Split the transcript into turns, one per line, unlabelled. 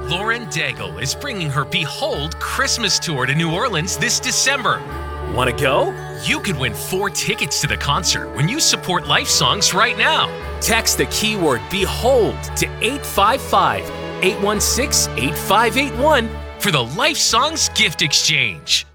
Lauren Daigle is bringing her Behold Christmas tour to New Orleans this December.
Want to go?
You could win 4 tickets to the concert when you support Life Songs right now.
Text the keyword BEHOLD to 855-816-8581
for the Life Songs gift exchange.